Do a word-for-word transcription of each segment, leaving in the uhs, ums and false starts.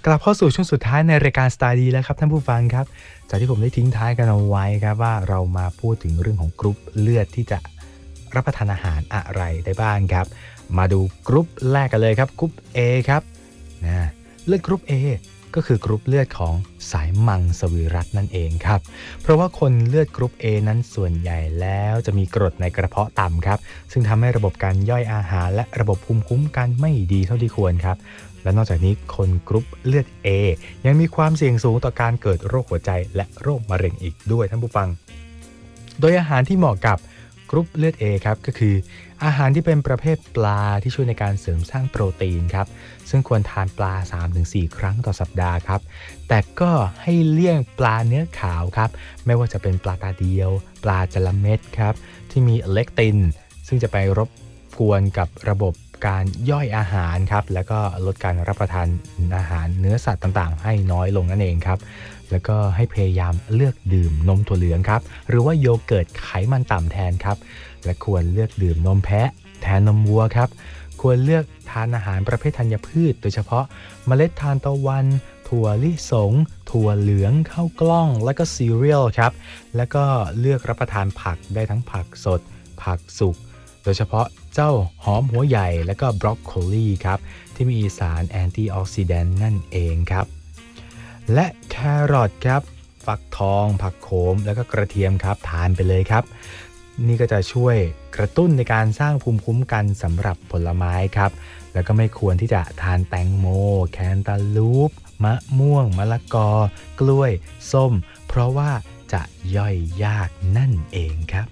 กลับเข้าสู่ช่วงสุดท้ายในรายการสไตล์ดีแล้วครับท่านผู้ฟังครับจากที่ผมได้ทิ้งท้ายกันเอาไว้ครับว่าเรามาพูดถึงเรื่องของกรุ๊ปเลือดที่จะรับประทานอาหารอะไรได้บ้างครับมาดูกรุ๊ปแรกกันเลยครับกรุ๊ป A ครับนะเลือดกรุ๊ป A ก็คือกรุ๊ปเลือดของสายมังสวิรัตินั่นเองครับเพราะว่าคนเลือดกรุ๊ป A นั้นส่วนใหญ่แล้วจะมีกรดในกระเพาะต่ำครับซึ่งทำให้ระบบการย่อยอาหารและระบบภูมิคุ้มกันไม่ดีเท่าที่ควรครับและนอกจากนี้คนกรุ๊ปเลือด A ยังมีความเสี่ยงสูงต่อการเกิดโรคหัวใจและโรคมะเร็งอีกด้วยท่านผู้ฟังโดยอาหารที่เหมาะกับกรุ๊ปเลือด A ครับก็คืออาหารที่เป็นประเภทปลาที่ช่วยในการเสริมสร้างโปรตีนครับซึ่งควรทานปลา สามถึงสี่ ครั้งต่อสัปดาห์ครับแต่ก็ให้เลี่ยงปลาเนื้อขาวครับไม่ว่าจะเป็นปลาตาเดียวปลาจระเม็ดครับที่มีเลคตินซึ่งจะไปรบกวนกับระบบการย่อยอาหารครับแล้วก็ลดการรับประทานอาหารเนื้อสัตว์ต่างๆให้น้อยลงนั่นเองครับแล้วก็ให้พยายามเลือกดื่มนมถั่วเหลืองครับหรือว่าโยเกิร์ตไขมันต่ำแทนครับและควรเลือกดื่มนมแพะแทนนมวัวครับควรเลือกทานอาหารประเภทธัญพืชโดยเฉพาะเมล็ดทานตะวันถั่วลิสงถั่วเหลืองข้าวกล้องและก็ซีเรียลครับแล้วก็เลือกรับประทานผักได้ทั้งผักสดผักสุกโดยเฉพาะเจ้าหอมหัวใหญ่และก็บรอกโคลีครับที่มีสารแอนตี้ออกซิแดนต์นั่นเองครับและแครอทครับฟักทองผักโขมแล้วก็กระเทียมครับทานไปเลยครับนี่ก็จะช่วยกระตุ้นในการสร้างภูมิคุ้มกันสำหรับผลไม้ครับแล้วก็ไม่ควรที่จะทานแตงโมแคนตาลูปมะม่วงมะละกอกล้วยส้มเพราะว่าจะย่อยยากนั่นเองครับ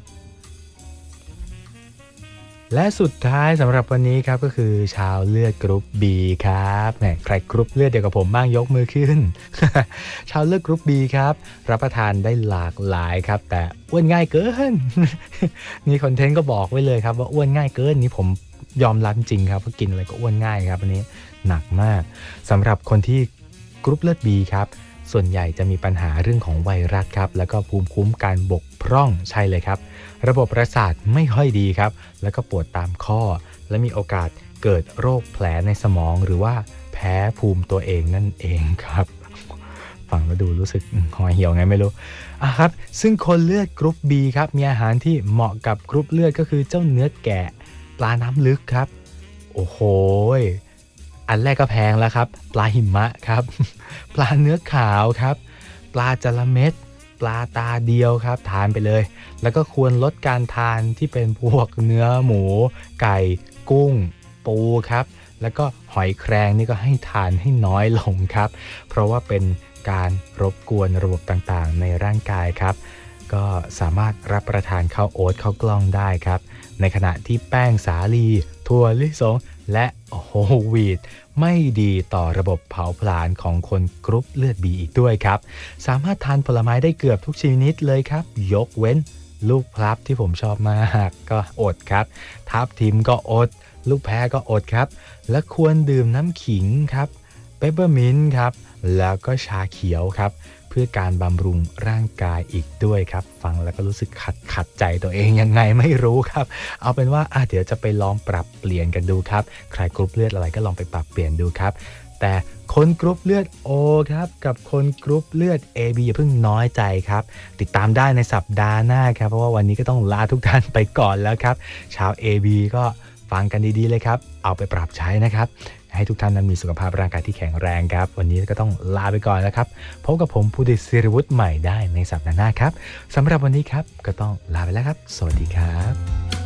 และสุดท้ายสำหรับวันนี้ครับก็คือชาวเลือดกรุ๊ป B ครับแหมใครกรุ๊ปเลือดเดียวกับผมบ้างยกมือขึ้น ชาวเลือดกรุ๊ป B ครับรับประทานได้หลากหลายครับแต่อ้วนง่ายเกิน นี่คอนเทนต์ก็บอกไว้เลยครับว่าอ้วนง่ายเกินนี่ผมยอมรับจริงครับว่ากินอะไรก็อ้วนง่ายครับอันนี้หนักมากสำหรับคนที่กรุ๊ปเลือด B ครับส่วนใหญ่จะมีปัญหาเรื่องของไวรัสครับแล้วก็ภูมิคุ้มกันบกพร่องใช่เลยครับระบบประสาทไม่ค่อยดีครับแล้วก็ปวดตามข้อและมีโอกาสเกิดโรคแผลในสมองหรือว่าแพ้ภูมิตัวเองนั่นเองครับฟังแล้วดูรู้สึกห่อเหี่ยวไงไม่รู้อ่ะครับซึ่งคนเลือดกรุ๊ป B ครับมีอาหารที่เหมาะกับกรุ๊ปเลือดก็คือเจ้าเนื้อแกะปลาน้ำลึกครับโอ้โหอันแรกก็แพงแล้วครับปลาหิมะครับปลาเนื้อขาวครับปลาจระเม็ดปลาตาเดียวครับทานไปเลยแล้วก็ควรลดการทานที่เป็นพวกเนื้อหมูไก่กุ้งปูครับแล้วก็หอยแครงนี่ก็ให้ทานให้น้อยลงครับเพราะว่าเป็นการรบกวนระบบต่างๆในร่างกายครับก็สามารถรับประทานข้าวโอ๊ตข้าวกล้องได้ครับในขณะที่แป้งสาลีถั่วลิสงและโฮลวีตไม่ดีต่อระบบเผาผลาญของคนกรุ๊ปเลือด B อีกด้วยครับสามารถทานผลไม้ได้เกือบทุกชนิดเลยครับยกเว้นลูกพลับที่ผมชอบมากก็อดครับทับทิมก็อดลูกแพรก็อดครับและควรดื่มน้ำขิงครับเปปเปอร์มินต์ครับแล้วก็ชาเขียวครับเพื่อการบำรุงร่างกายอีกด้วยครับฟังแล้วก็รู้สึกขัดขัดใจตัวเองยังไงไม่รู้ครับเอาเป็นว่าอ่ะเดี๋ยวจะไปลองปรับเปลี่ยนกันดูครับใครกรุ๊ปเลือดอะไรก็ลองไปปรับเปลี่ยนดูครับแต่คนกรุ๊ปเลือด O ครับกับคนกรุ๊ปเลือด เอ บี อย่าเพิ่งน้อยใจครับติดตามได้ในสัปดาห์หน้าครับเพราะว่าวันนี้ก็ต้องลาทุกท่านไปก่อนแล้วครับชาว เอ บี ก็ฟังกันดีๆเลยครับเอาไปปรับใช้นะครับให้ทุกท่านนั้นมีสุขภาพร่างกายที่แข็งแรงครับวันนี้ก็ต้องลาไปก่อนแล้วครับพบกับผมภูดิษฐ์ศิริวุฒิใหม่ได้ในสัปดาห์หน้าครับสำหรับวันนี้ครับก็ต้องลาไปแล้วครับสวัสดีครับ